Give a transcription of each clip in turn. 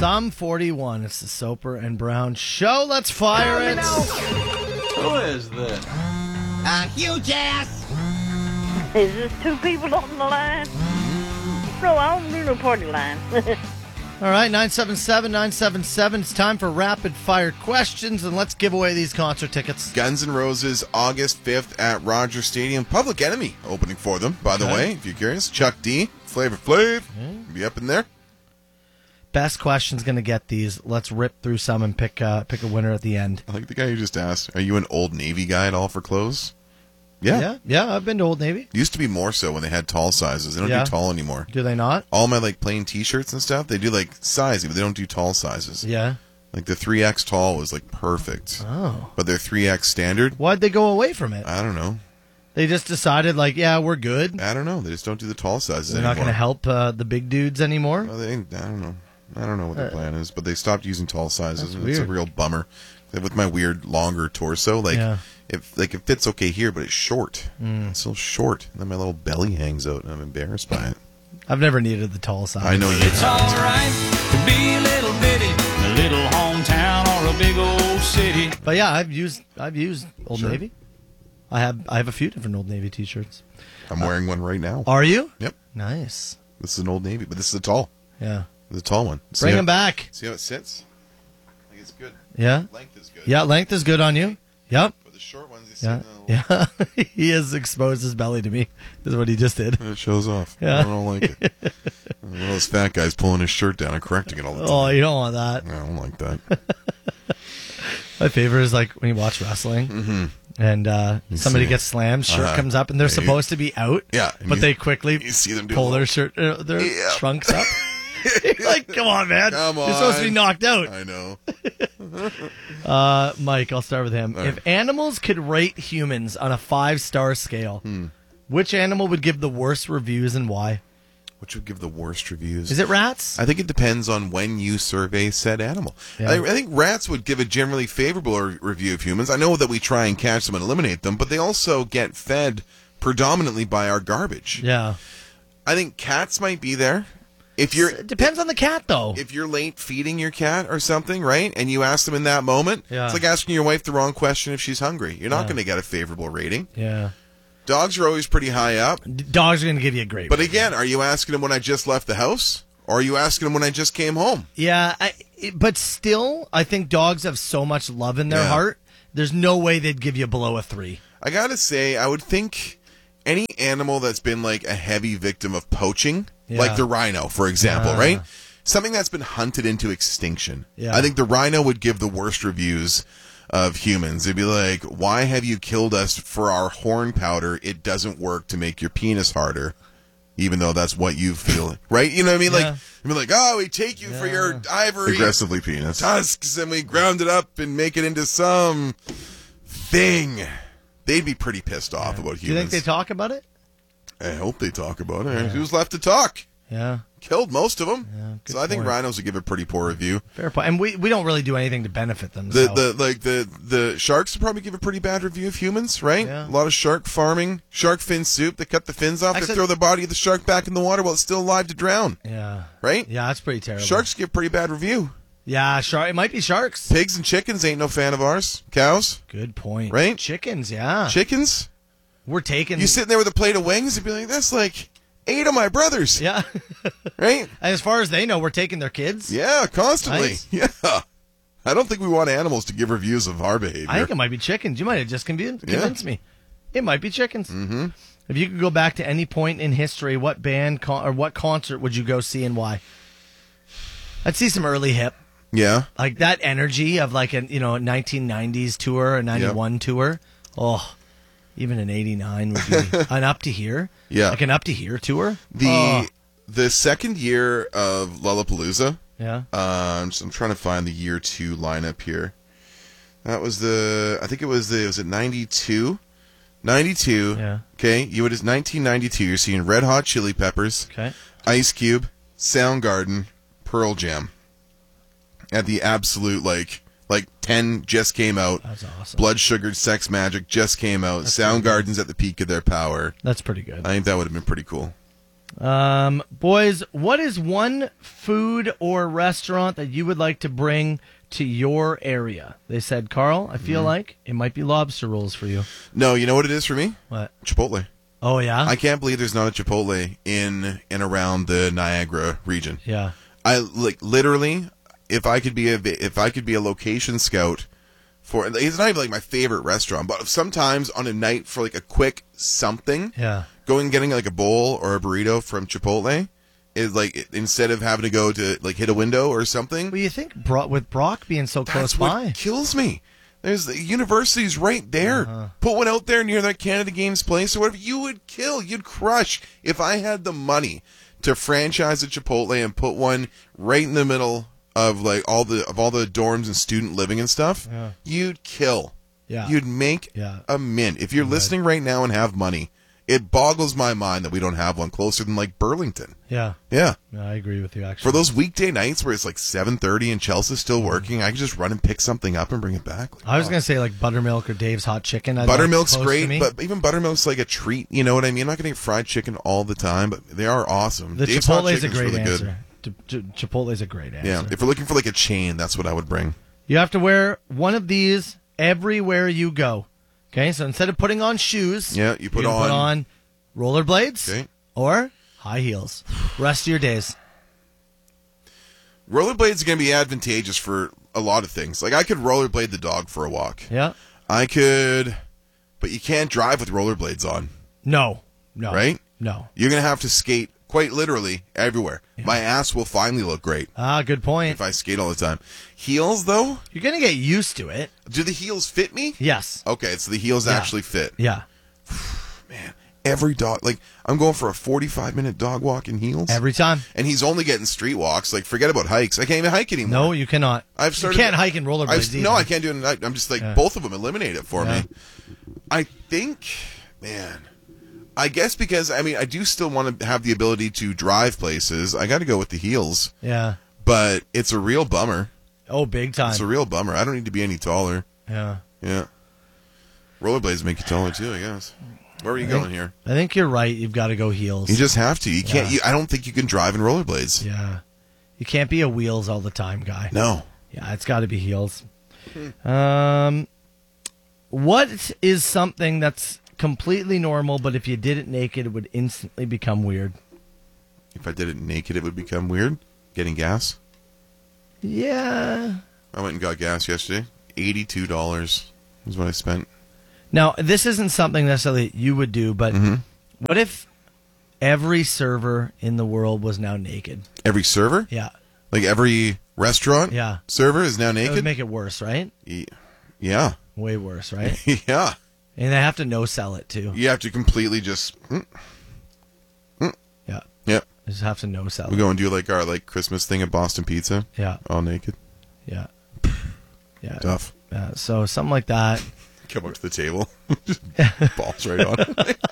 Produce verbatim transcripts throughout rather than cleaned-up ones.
Some forty-one. It's the Soper and Brown Show. Let's fire it. Who is this? A huge ass. Is this two people on the line? No, I don't do no party line. All right, nine seven seven, nine seven seven. It's time for rapid fire questions, and let's give away these concert tickets. Guns N' Roses, August fifth at Rogers Stadium. Public Enemy opening for them, by the Okay. way, if you're curious. Chuck D, Flavor Flav, be up in there. Best question's going to get these. Let's rip through some and pick uh, pick a winner at the end. I like the guy you just asked. Are you an Old Navy guy at all for clothes? Yeah. Yeah, yeah, I've been to Old Navy. Used to be more so when they had tall sizes. They don't Yeah. do tall anymore. Do they not? All my like plain T-shirts and stuff, they do like sizing, but they don't do tall sizes. Yeah. Like the three X tall was like perfect. Oh. But their three X standard, Why'd they go away from it? I don't know. They just decided, like, yeah, we're good. I don't know. They just don't do the tall sizes They're not anymore. going to help uh, the big dudes anymore. Well, they, I don't know. I don't know what their plan is, but they stopped using tall sizes. That's It's a weird. real bummer. With my weird longer torso, like Yeah. if like it fits okay here, but it's short. Mm. It's still short. And then my little belly hangs out, and I'm embarrassed by it. I've never needed the tall size. I know you. It's alright to be a little bitty, a little hometown or a big old city. But yeah, I've used I've used Old Sure. Navy. I have I have a few different Old Navy T-shirts. I'm wearing one right now. Are you? Yep. Nice. This is an Old Navy, but this is a tall. Yeah. The tall one. See Bring how- them back. See how it sits? I think it's good. Yeah. Length is good. Yeah, length is good on you. Yep. But the short ones, they Yeah. sit in a little- Yeah. He has exposed his belly to me. Is what he just did. It shows off. Yeah. I don't like it. One of those fat guys pulling his shirt down and correcting it all the time. Oh, you don't want that. I don't like that. My favorite is like when you watch wrestling Mm-hmm. and uh, somebody see. gets slammed, shirt Uh-huh. comes up, and they're Yeah, you- supposed to be out. Yeah, and But you- they quickly you see them do pull a their little- shirt, uh, their Yeah. trunks up. You're like, come on, man. Come You're supposed to be on. knocked out. I know. Uh, Mike, I'll start with him. All If right. animals could rate humans on a five-star scale, Hmm. which animal would give the worst reviews and why? Which would give the worst reviews? Is it rats? I think it depends on when you survey said animal. Yeah. I, I think rats would give a generally favorable re- review of humans. I know that we try and catch them and eliminate them, but they also get fed predominantly by our garbage. Yeah. I think cats might be there. If you're It depends on the cat, though. if you're late feeding your cat or something, right, and you ask them in that moment, Yeah. it's like asking your wife the wrong question if she's hungry. You're not Yeah. going to get a favorable rating. Yeah. Dogs are always pretty high up. D- Dogs are going to give you a great But rating. again, are you asking them when I just left the house? Or are you asking them when I just came home? Yeah, I, it- but still, I think dogs have so much love in their Yeah. heart. There's no way they'd give you below a three. I gotta say, I would think any animal that's been like a heavy victim of poaching, Yeah. like the rhino, for example, Ah. right? Something that's been hunted into extinction. Yeah. I think the rhino would give the worst reviews of humans. They'd be like, why have you killed us for our horn powder? It doesn't work to make your penis harder. Even though that's what you feel, right? You know what I mean? Yeah. Like, I mean, like, oh, we take you for your ivory Aggressively penis. tusks and we ground it up and make it into some thing. They'd be pretty pissed off about Do you think humans. they talk about it? I hope they talk about it. Who's left to talk? Yeah, Killed most of them. good so I think point. rhinos would give a pretty poor review. fair point. And we, we don't really do anything to benefit them. The so. the like the the sharks would probably give a pretty bad review of humans, right? Yeah. A lot of shark farming, shark fin soup. They cut the fins off. Actually- they throw the body of the shark back in the water while it's still alive to drown. yeah, Right? yeah, that's pretty terrible. Sharks give pretty bad review. Yeah, shark. It might be sharks. Pigs and chickens ain't no fan of ours. Cows, Good point. Right? Chickens. Yeah, chickens. we're taking. You sitting there with a plate of wings and be like, "That's like eight of my brothers." Yeah. Right? And as far as they know, we're taking their kids. Yeah, constantly. Nice. Yeah. I don't think we want animals to give reviews of our behavior. I think it might be chickens. You might have just convinced, Yeah. convinced me. It might be chickens. Mm-hmm. If you could go back to any point in history, what band con- or what concert would you go see and why? I'd see some early hip, Yeah. like that energy of like a you know nineteen nineties tour, a ninety-one tour. Oh, even an eighty-nine would be an up to here. Yeah. like an up to here tour. The Oh, the second year of Lollapalooza, yeah. uh, I'm, just, I'm trying to find the year two lineup here. That was the, I think it was the, was it ninety-two? ninety-two. Yeah. Okay, you would, it's nineteen ninety-two. You're seeing Red Hot Chili Peppers, Okay. Ice Cube, Soundgarden, Pearl Jam. At the absolute, like, like ten just came out. That's awesome. Blood Sugared Sex Magic just came out. That's pretty Soundgarden's at the peak of their power. That's pretty good. I think that would have been pretty cool. Um, boys, what is one food or restaurant that you would like to bring to your area? They said, Carl, I feel Mm-hmm. like it might be lobster rolls for you. No, you know what it is for me? What? Chipotle. Oh, yeah? I can't believe there's not a Chipotle in and around the Niagara region. yeah. I like literally, if I could be a if I could be a location scout for, it's not even like my favorite restaurant, but sometimes on a night for like a quick something, Yeah. going and getting like a bowl or a burrito from Chipotle is like, instead of having to go to like hit a window or something. Well, you think Bro- with Brock being so close That's what by. kills me. There's the university's right there. Uh-huh. Put one out there near that Canada Games place or whatever. You would kill. You'd crush. If I had the money to franchise a Chipotle and put one right in the middle of like all the of all the dorms and student living and stuff, Yeah. you'd kill. Yeah. You'd make Yeah. a mint. If you're listening right now and have money, it boggles my mind that we don't have one closer than like Burlington. Yeah. Yeah. No, I agree with you, actually. For those weekday nights where it's like seven thirty and Chelsea's still working, I can just run and pick something up and bring it back. Like, I was oh. going to say like buttermilk or Dave's Hot Chicken. I'd Buttermilk's like close to great, me. but even buttermilk's like a treat. You know what I mean? I'm not going to eat fried chicken all the time, but they are awesome. the Dave's Hot Chipotle is a Chicken's great really answer. Ch- Ch- Chipotle is a great answer. Yeah, if we're looking for like a chain, that's what I would bring. You have to wear one of these everywhere you go. Okay, so instead of putting on shoes, Yeah, you put you're gonna on- put on rollerblades Okay. or high heels. Rest of your days. Rollerblades are going to be advantageous for a lot of things. Like I could rollerblade the dog for a walk. Yeah. I could, but you can't drive with rollerblades on, No. No. right? No. You're going to have to skate quite literally everywhere. My ass will finally look great Ah, good point. if I skate all the time. Heels, though, You're gonna get used to it. do the heels fit me? Yes. Okay, so the heels Yeah. actually fit. Yeah. Man, every dog, like, I'm going for a forty-five minute dog walk in heels. Every time. and he's only getting street walks. Like, forget about hikes. I can't even hike anymore. No, you cannot. I've started. You can't hike in rollerblades I've- either. No, I can't do it. I'm just like, Yeah. both of them eliminate it for Yeah. me. I think, man, I guess because, I mean, I do still want to have the ability to drive places. I got to go with the heels, Yeah. but it's a real bummer. Oh, big time. It's a real bummer. I don't need to be any taller. Yeah. Yeah. Rollerblades make you taller too, I guess. Where are you I think- going here? I think you're right. You've got to go heels. You just have to. You can't. Yeah. You, I don't think you can drive in rollerblades. Yeah. You can't be a wheels all the time guy. No. Yeah, it's got to be heels. Um, what is something that's completely normal, but if you did it naked, it would instantly become weird? If I did it naked, it would become weird. Getting gas. Yeah. I went and got gas yesterday. Eighty-two dollars is what I spent. Now, this isn't something necessarily that you would do, but Mm-hmm. what if every server in the world was now naked? Every server, Yeah. like every restaurant, Yeah. server is now That would naked. make it worse, right? Ye- yeah, Way worse, right? yeah. And they have to no-sell it, too. You have to completely just. mm, Yeah. Yep. They just have to no-sell We it. go and do like our like Christmas thing at Boston Pizza. Yeah. All naked. Yeah. Yeah. Tough. Yeah. So something like that. Come up to the table. Just balls right on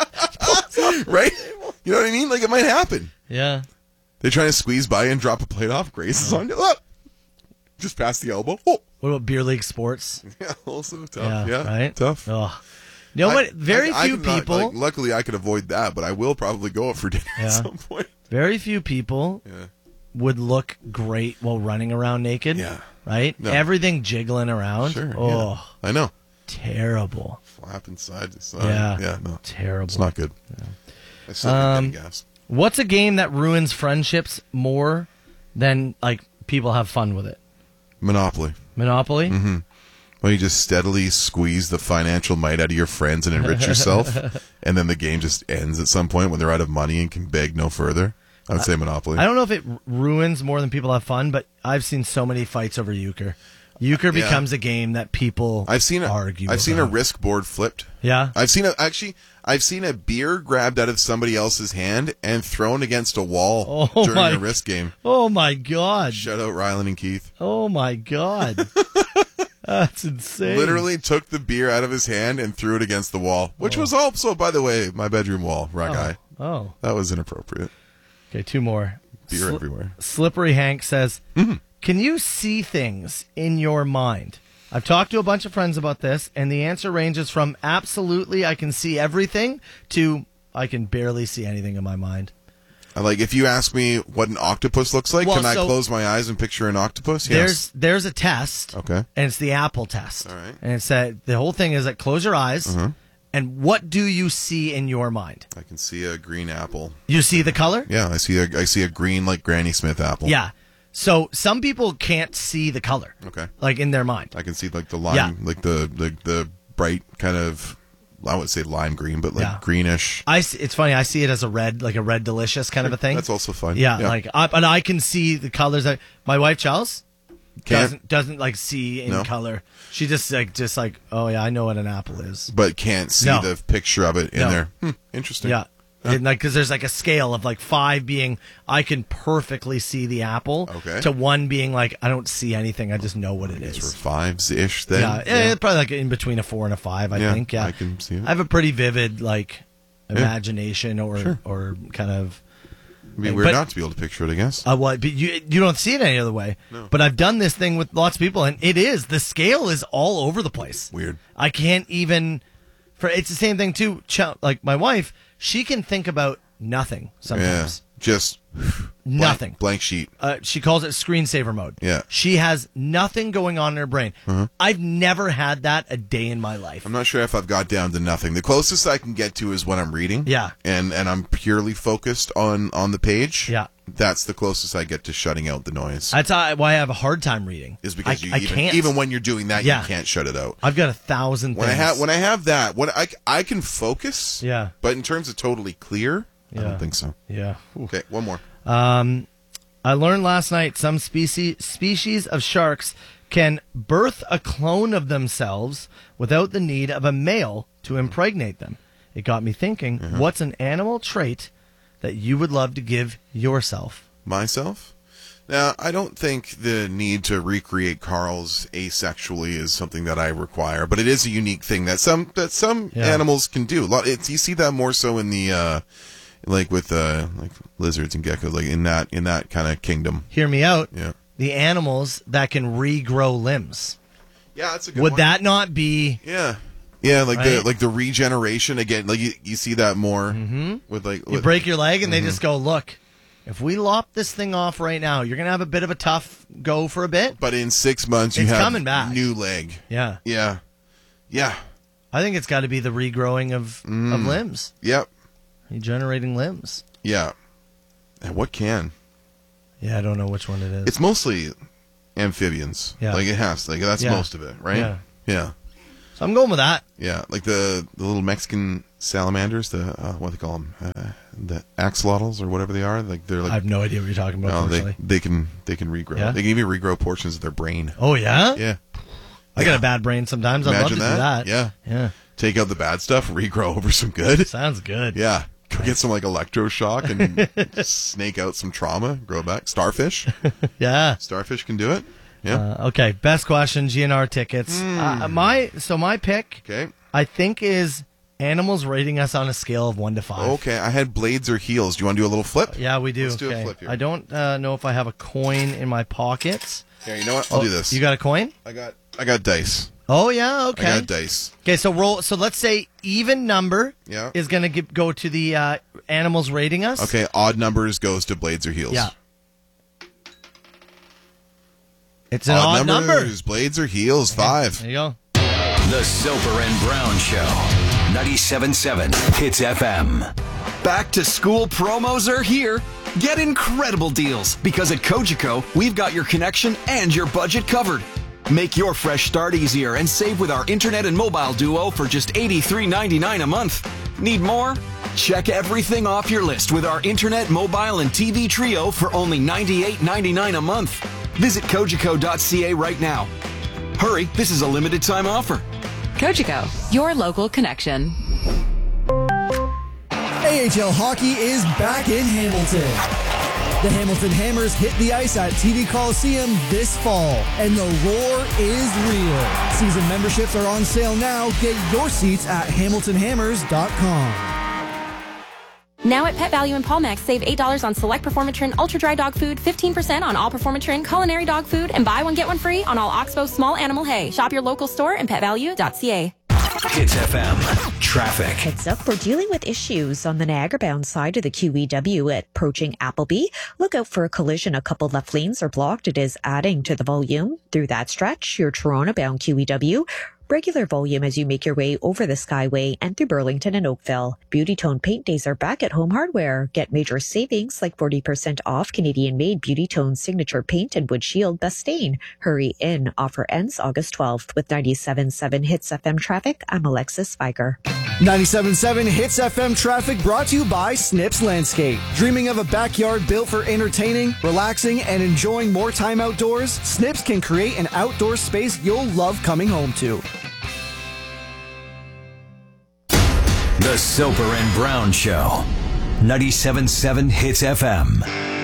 it. Right? You know what I mean? Like it might happen. Yeah. They're trying to squeeze by and drop a plate off. Grace is on you. Oh! Just past the elbow. Oh. What about beer league sports? Yeah, also tough. Yeah, Yeah, right? tough. Oh. You know what? I- Very I- I few could not- people. like, luckily, I could avoid that, but I will probably go out for dinner Yeah. at some point. Very few people Yeah. would look great while running around naked. Yeah. Right? No. Everything jiggling around. Sure. Oh, yeah. I know. terrible. Flapping side to side. Yeah. Yeah. No. Terrible. It's not good. I still Um, um, gas. What's a game that ruins friendships more than like people have fun with it? Monopoly. Monopoly? Mm-hmm. Well, you just steadily squeeze the financial might out of your friends and enrich yourself, and then the game just ends at some point when they're out of money and can beg no further. I would say Monopoly. I don't know if it r- ruins more than people have fun, but I've seen so many fights over euchre. Euchre Yeah. becomes a game that people I've seen a, argue I've seen a about. risk board flipped. Yeah? I've seen a actually I've seen a beer grabbed out of somebody else's hand and thrown against a wall Oh during my- a risk game. Oh, my God. Shout out Rylan and Keith. Oh, my God. That's insane. Literally took the beer out of his hand and threw it against the wall, which was also, by the way, my bedroom wall. Right, guy. Oh. That was inappropriate. Okay, two more. Beer Sli- everywhere. Slippery Hank says, Mm-hmm. can you see things in your mind? I've talked to a bunch of friends about this, and the answer ranges from absolutely I can see everything to I can barely see anything in my mind. Like, if you ask me what an octopus looks like, Well, can I so- close my eyes and picture an octopus? Yes. There's there's a test. Okay. And it's the apple test. All right. And it's that the whole thing is that close your eyes, Uh-huh. and what do you see in your mind? I can see a green apple. You see the color? Yeah, I see a I see a green like Granny Smith apple. Yeah. So some people can't see the color. Okay. Like in their mind. I can see like the lime, Yeah. like the, the the bright kind of, I would say lime green, but like Yeah. greenish. I see, it's funny. I see it as a red, like a red delicious kind of a thing. That's also fun. Yeah, like I, but I can see the colors. That, my wife Charles Can't? doesn't doesn't like see in No? color. She just like just like oh yeah, I know what an apple is. but can't see No. the picture of it in No. there. Hmm, interesting. Yeah. And like, because there's like a scale of like five being I can perfectly see the apple, Okay. to one being like I don't see anything, I just know what it It's for is. fives ish then. Yeah, yeah, probably like in between a four and a five. I Yeah, think. Yeah, I can see it. I have a pretty vivid like imagination or Sure. or kind of. It'd be weird but- not to be able to picture it, I guess. Uh, what? But you you don't see it any other way. No. But I've done this thing with lots of people, and it is the scale is all over the place. Weird. I can't even. For it's the same thing too. Ch- Like my wife, she can think about nothing Yeah. sometimes. Just Nothing. Blank, blank sheet. Uh, she calls it screensaver mode. Yeah. She has nothing going on in her brain. I've never had that a day in my life. I'm not sure if I've got down to nothing. The closest I can get to is when I'm reading. Yeah. And and I'm purely focused on on the page. Yeah. That's the closest I get to shutting out the noise. That's how- why I have a hard time reading. is because I, you I even, can't. even when you're doing that, Yeah. you can't shut it out. I've got a thousand When I things. have when I have that, when I I can focus. Yeah. But in terms of totally clear, I Yeah. don't think so. yeah. Okay, one more. Um, I learned last night some species species of sharks can birth a clone of themselves without the need of a male to impregnate them. It got me thinking, Uh-huh. what's an animal trait that you would love to give yourself? Myself? Now, I don't think the need to recreate Carl's asexually is something that I require, but it is a unique thing that some that some Yeah. animals can do. A lot, it's, you see that more so in the uh, like with uh, like lizards and geckos, like in that in that kind of kingdom. Hear me out. Yeah, The animals that can regrow limbs. yeah, that's a good Would one. that not be... Yeah, yeah, like the Right? like the regeneration again. Like you, you see that more with like You with- break your leg and they Mm-hmm. just go, look, if we lop this thing off right now, you're going to have a bit of a tough go for a bit. but in six months you It's have coming back. new leg. Yeah. Yeah, yeah, I think it's got to be the regrowing of, Mm. of limbs. yep, Regenerating limbs. yeah. And what can? Yeah, I don't know which one it is. It's mostly amphibians. Yeah. Like it has. Like that's Yeah. most of it, right? Yeah. Yeah. So I'm going with that. Yeah. Like the, the little Mexican salamanders, the uh, what do they call them? Uh, the axolotls or whatever they are. Like they're I like have no idea what you're talking about, no, they personally. they can they can regrow. Yeah? They can even regrow portions of their brain. Oh, yeah? Yeah. I got a bad brain sometimes. I'd Imagine love to that. do that. Yeah. Yeah. Take out the bad stuff, regrow over some good. Sounds good. Yeah. Go get some like electroshock and snake out some trauma, grow back. Starfish. Yeah. Starfish can do it. Yeah. Uh, okay. Best question, G N R tickets. Hmm. Uh, my So my pick, Okay. I think, is animals rating us on a scale of one to five. Okay. I had blades or heels. Do you want to do a little flip? Yeah, we do. Let's do a Okay. flip here. I don't uh, know if I have a coin in my pockets. Here, you know what? I'll Oh, do this. You got a coin? I got I got dice. Oh, yeah. I Okay. got dice. Okay, so roll. So let's say even number Yeah. is going to go to the uh, animals rating us. Okay, odd numbers goes to blades or heels. Yeah. It's an odd, number. numbers, blades or heels, five. There you go. The Soper and Brown Show. ninety-seven point seven Hits F M. Back to school promos are here. Get incredible deals because at Cogeco, we've got your connection and your budget covered. Make your fresh start easier and save with our internet and mobile duo for just eighty-three ninety-nine a month. Need more? Check everything off your list with our internet, mobile, and T V trio for only ninety-eight ninety-nine a month. Visit Cogeco dot C A right now. Hurry, this is a limited time offer. Cogeco, your local connection. A H L hockey is back in Hamilton. The Hamilton Hammers hit the ice at T D Coliseum this fall, and the roar is real. Season memberships are on sale now. Get your seats at hamilton hammers dot com. Now at Pet Value and Paulmax, save eight dollars on select Performatrin Ultra Dry Dog Food, fifteen percent on all Performatrin Culinary Dog Food, and buy one, get one free on all Oxbow Small Animal Hay. Shop your local store and pet value dot C A. Hits F M. Traffic. Heads up, we're dealing with issues on the Niagara-bound side of the Q E W at approaching Appleby. Look out for a collision. A couple left lanes are blocked. It is adding to the volume. Through that stretch, your Toronto-bound Q E W. Regular volume as you make your way over the Skyway and through Burlington and Oakville. Beauty Tone paint days are back at Home Hardware. Get major savings like forty percent off Canadian-made Beauty Tone signature paint and wood shield Bastain. Hurry in. Offer ends August twelfth. With ninety-seven point seven Hits F M traffic, I'm Alexis Spiker. ninety-seven point seven Hits F M traffic brought to you by Snips Landscape. Dreaming of a backyard built for entertaining, relaxing, and enjoying more time outdoors? Snips can create an outdoor space you'll love coming home to. The Soper and Brown Show. ninety-seven point seven Hits F M.